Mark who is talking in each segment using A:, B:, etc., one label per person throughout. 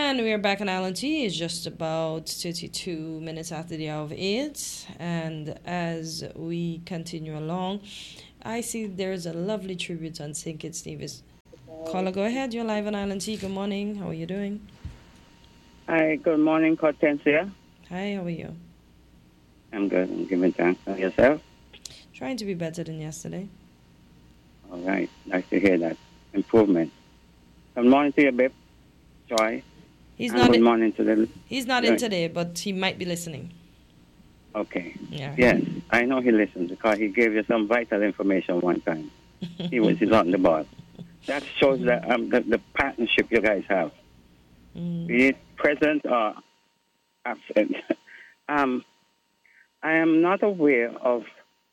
A: And we are back on Island T. It's just about 32 minutes after the hour of 8. And as we continue along, I see there's a lovely tribute on St. Kitts Davis. Caller, go ahead. You're live on Island T. Good morning. How are you doing?
B: Hi, good morning, Hortensia.
A: Hi, how are you?
B: I'm good. I'm giving thanks. And yourself?
A: Trying to be better than yesterday.
B: All right. Nice to hear that. Improvement. Good morning to you, babe. Joy.
A: He's
B: and
A: not.
B: Good morning to the.
A: He's not in today, but he might be listening.
B: Okay.
A: Yeah.
B: Yes, I know he listens because he gave you some vital information one time. He's on the ball. That shows that the partnership you guys have, be it present or absent. I am not aware of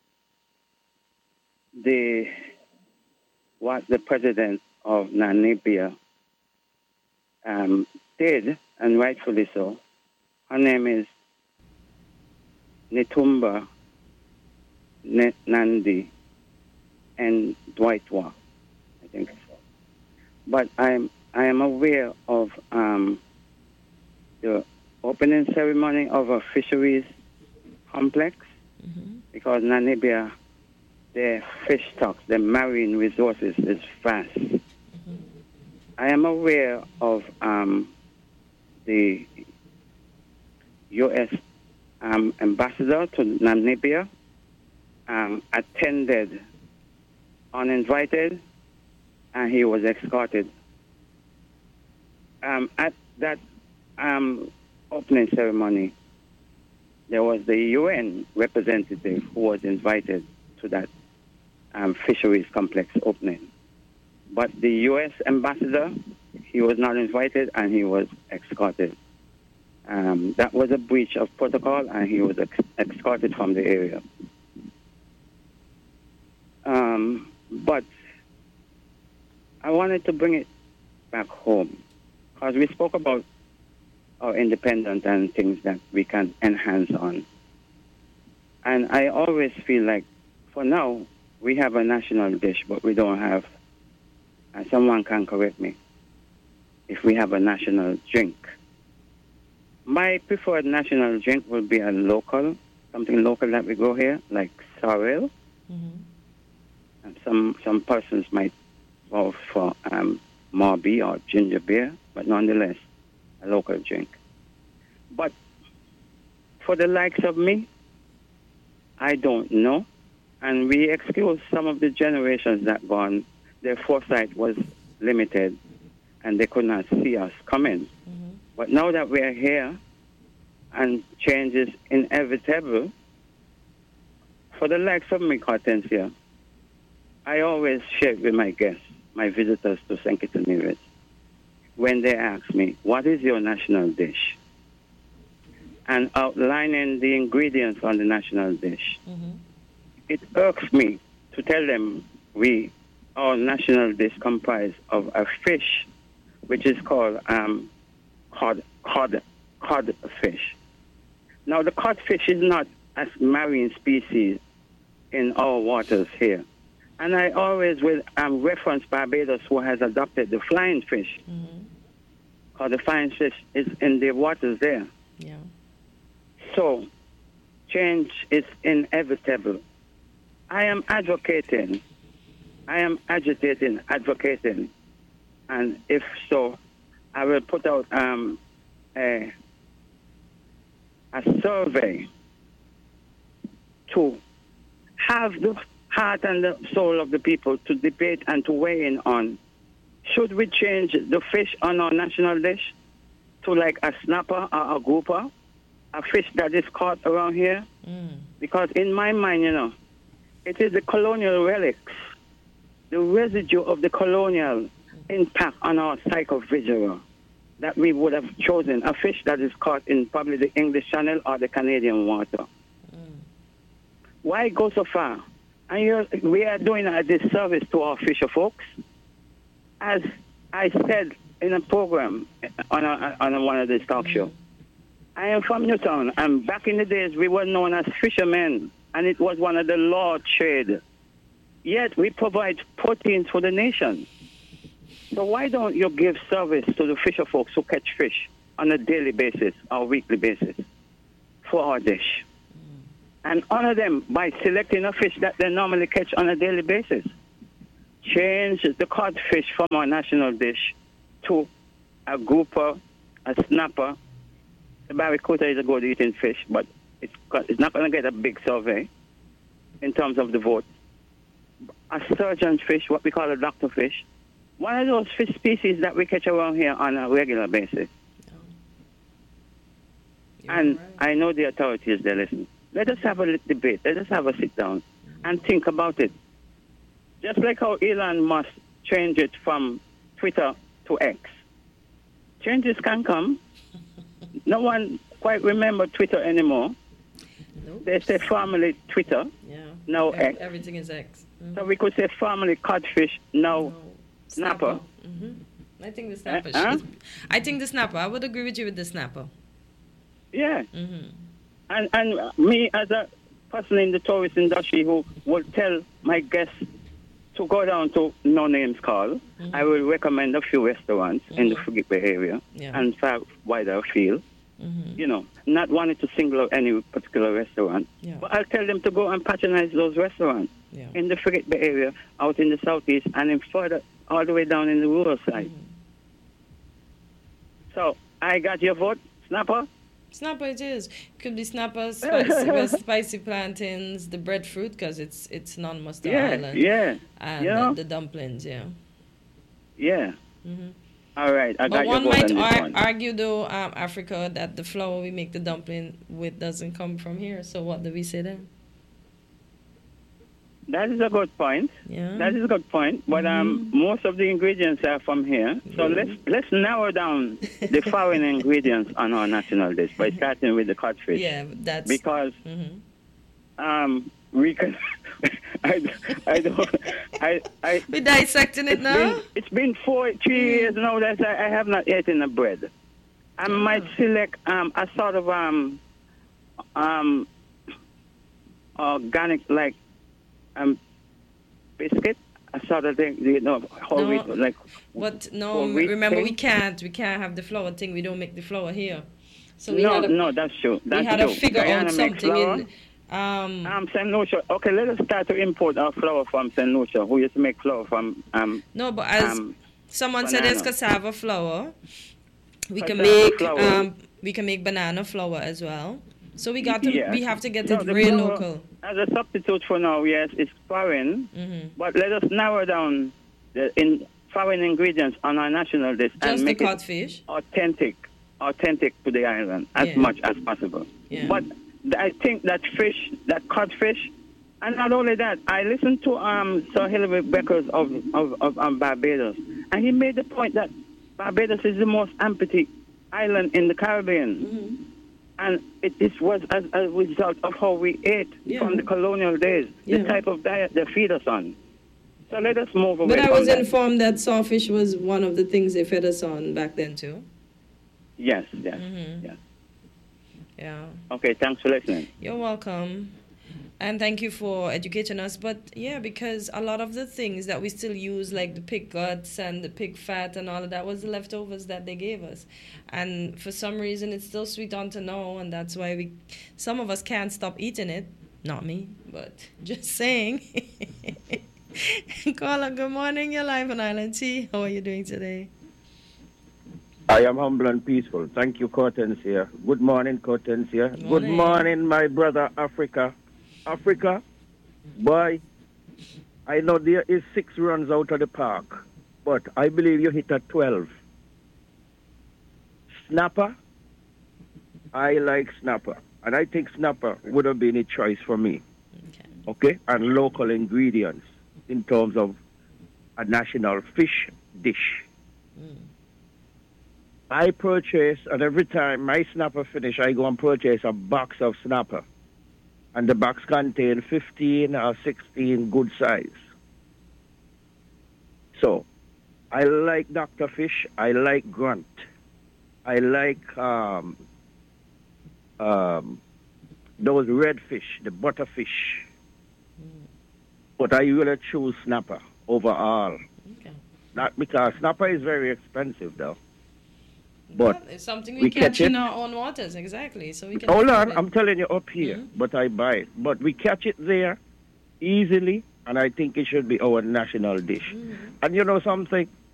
B: what the president of Namibia did, and rightfully so. Her name is Netumbo Nandi and Dwightwa, I think so. But I am aware of the opening ceremony of a fisheries complex because Namibia, their fish stocks, their marine resources is vast. I am aware of the U.S. ambassador to Namibia attended uninvited, and he was escorted. At that opening ceremony, there was the UN representative who was invited to that fisheries complex opening. But the U.S. ambassador, he was not invited, and he was escorted. That was a breach of protocol, and he was escorted from the area. But I wanted to bring it back home, because we spoke about our independence and things that we can enhance on. And I always feel like, for now, we have a national dish, but we don't have, and someone can correct me, if we have a national drink. My preferred national drink would be something local that we grow here, like sorrel. And some persons might vote for Marby or ginger beer, but nonetheless, a local drink. But for the likes of me, I don't know. And we excuse some of the generations that gone, their foresight was limited, and they could not see us coming. But now that we're here and change is inevitable, for the likes of me, Hortensia, I always share with my guests, my visitors to St. Kitts and Nevis, when they ask me, what is your national dish? And outlining the ingredients on the national dish. It irks me to tell them our national dish comprised of a fish, which is called cod fish. Now, the codfish is not a marine species in our waters here. And I always will reference Barbados, who has adopted the flying fish. Because the flying fish is in the waters there.
A: Yeah.
B: So, change is inevitable. I am agitating, advocating. And if so, I will put out a survey to have the heart and the soul of the people to debate and to weigh in on, should we change the fish on our national dish to like a snapper or a grouper, a fish that is caught around here? Because in my mind, it is the colonial relics, the residue of the colonial impact on our psychovisual, that we would have chosen a fish that is caught in probably the English Channel or the Canadian water. Why go so far? And we are doing a disservice to our fisher folks. As I said in a program on one of these talk shows, I am from Newtown, and back in the days we were known as fishermen, and it was one of the law trade. Yet we provide protein for the nation. So why don't you give service to the fisher folks who catch fish on a daily basis or weekly basis for our dish? And honor them by selecting a fish that they normally catch on a daily basis. Change the codfish from our national dish to a grouper, a snapper. The barracuda is a good eating fish, but it's not going to get a big survey in terms of the vote. A sturgeon fish, what we call a doctor fish, one of those fish species that we catch around here on a regular basis. And right. I know the authorities, they listen. Let us have a debate. Let us have a sit down and think about it. Just like how Elon Musk changed it from Twitter to X. Changes can come. No one quite remember Twitter anymore. Nope. They say formerly Twitter, now X.
A: Everything is X. Mm-hmm.
B: So we could say formerly codfish, now snapper.
A: Mm-hmm. I think the snapper. I think the snapper. I would agree with you with the snapper.
B: Yeah. Mm-hmm. And me as a person in the tourist industry who will tell my guests to go down to No Names Call, I will recommend a few restaurants in the Frigate Bay area and far wider field. You know, not wanting to single out any particular restaurant, but I'll tell them to go and patronize those restaurants in the Frigate Bay area, out in the southeast, and in further all the way down in the rural side. So I got your vote, Snapper.
A: Snapper it is. Could be snapper, spicy plantains, the breadfruit because it's non-mustard island. And the dumplings, Yeah.
B: Mm-hmm. All right, I got your vote.
A: But one might argue though, Africa, that the flour we make the dumpling with doesn't come from here. So what do we say then?
B: That is a good point. Yeah. That is a good point. But most of the ingredients are from here. So let's narrow down the foreign ingredients on our national dish by starting with the codfish.
A: Yeah, that's
B: because we can.
A: We're dissecting it now.
B: It's been 3 years now that I have not eaten a bread. I might select a sort of organic like. Biscuit, a sort of thing, whole wheat, like.
A: But no, remember we can't have the flour thing. We don't make the flour here. So
B: that's true.
A: We had to figure out something in.
B: St. Lucia. Okay, let us start to import our flour from St. Lucia, who used to make flour from.
A: No, but as someone said, there's cassava flour. We can make banana flour as well. So we have to get it real local.
B: As a substitute for now, yes, it's foreign. But let us narrow down the foreign ingredients on our national dish and make
A: the codfish
B: authentic to the island as much as possible. Yeah. But I think that codfish, and not only that, I listened to Sir Hilary Beckers of Barbados, and he made the point that Barbados is the most empty island in the Caribbean. And it was as a result of how we ate from the colonial days, the type of diet they feed us on. So let us move away.
A: But I was informed that sawfish was one of the things they fed us on back then too.
B: Yes.
A: Yeah.
B: Okay, thanks for listening.
A: You're welcome. And thank you for educating us. But because a lot of the things that we still use, like the pig guts and the pig fat and all of that, was the leftovers that they gave us. And for some reason, it's still sweet on to know, and that's why some of us can't stop eating it. Not me, but just saying. Caller, good morning. You're live on Island Tea. How are you doing today?
C: I am humble and peaceful. Thank you, Cortensia. Good morning, Cortensia. Good morning, my brother Africa. Africa, boy, I know there is 6 runs out of the park, but I believe you hit a 12. Snapper, I like snapper, and I think snapper would have been a choice for me. Okay, and local ingredients in terms of a national fish dish. I purchase, and every time my snapper finish, I go and purchase a box of snapper. And the box contains 15 or 16 good size. So, I like Dr. Fish. I like Grunt. I like those red fish, the butterfish. But I really choose snapper overall. Okay. Not because snapper is very expensive, though. But
A: it's something
C: we
A: we
C: catch
A: catch in
C: it.
A: our own waters, exactly. So we can.
C: Hold
A: afford
C: on,
A: it.
C: I'm telling you up here, but I buy it. But we catch it there easily, and I think it should be our national dish. And you know something?